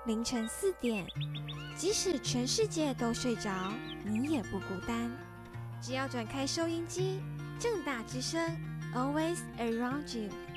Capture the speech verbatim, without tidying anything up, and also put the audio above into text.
凌晨四点，即使全世界都睡着，你也不孤单。只要转开收音机，正大之声 ，Always Around You。